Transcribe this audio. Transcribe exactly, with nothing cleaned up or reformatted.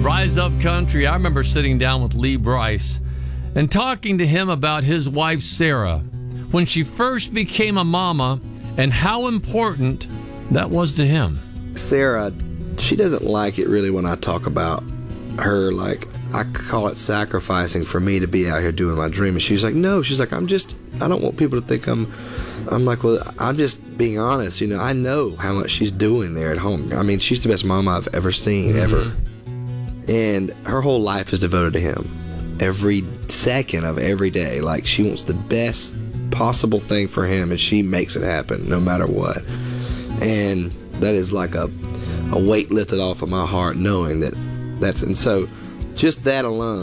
Rise Up Country. I remember sitting down with Lee Brice and talking to him about his wife, Sarah, when she first became a mama and how important that was to him. Sarah, she doesn't like it really when I talk about her, like, I call it sacrificing for me to be out here doing my dream. And she's like, no, she's like, I'm just, I don't want people to think I'm, I'm like, well, I'm just being honest. You know, I know how much she's doing there at home. I mean, she's the best mama I've ever seen, mm-hmm. ever. And her whole life is devoted to him. Every second of every day. Like, she wants the best possible thing for him, and she makes it happen no matter what. And that is like a, a weight lifted off of my heart, knowing that that's, and so just that alone